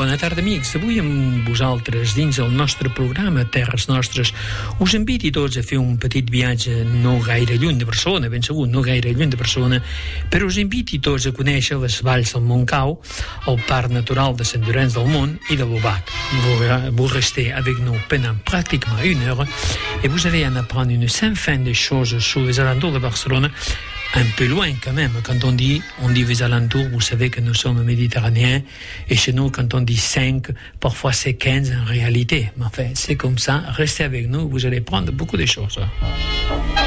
Bona tarda, amics. Avui amb vosaltres, dins el nostre programa Terres Nostres, us invito tots a fer un petit viatge no gaire lluny de Barcelona, ben segur, no gaire lluny de Barcelona, però us invito tots a conèixer les valls del Montcau, el Parc Natural de Sant Llorenç del Munt i de l'Obac. Vous restez avec nous pendant pratiquement 1 heure et vous allez en apprendre une cinquantaine de choses sur les alentours de Barcelone. Un peu loin quand même, quand on dit les alentours, vous savez que nous sommes méditerranéens, et chez nous, quand on dit 5, parfois c'est 15 en réalité. Mais enfin, c'est comme ça, restez avec nous, vous allez prendre beaucoup de choses.